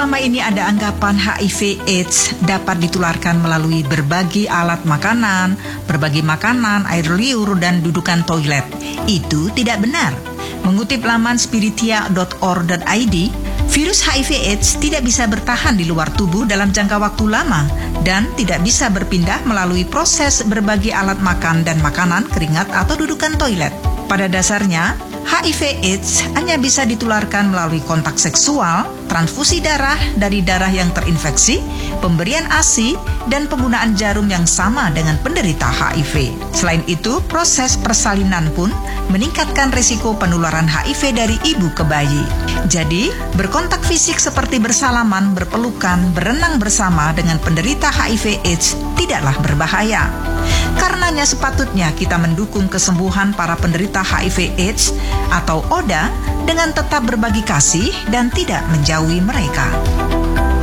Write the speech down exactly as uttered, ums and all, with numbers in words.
selama ini ada anggapan H I V AIDS dapat ditularkan melalui berbagi alat makanan, berbagi makanan, air liur, dan dudukan toilet. Itu tidak benar. Mengutip laman spiritia dot org dot I D, virus H I V AIDS tidak bisa bertahan di luar tubuh dalam jangka waktu lama dan tidak bisa berpindah melalui proses berbagi alat makan dan makanan, keringat, atau dudukan toilet. Pada dasarnya, H I V AIDS hanya bisa ditularkan melalui kontak seksual, transfusi darah dari darah yang terinfeksi, pemberian A S I, dan penggunaan jarum yang sama dengan penderita H I V. Selain itu, proses persalinan pun meningkatkan risiko penularan H I V dari ibu ke bayi. Jadi, berkontak fisik seperti bersalaman, berpelukan, berenang bersama dengan penderita H I V AIDS tidaklah berbahaya. Karenanya sepatutnya kita mendukung kesembuhan para penderita H I V AIDS atau O D A dengan tetap berbagi kasih dan tidak menjauhi mereka.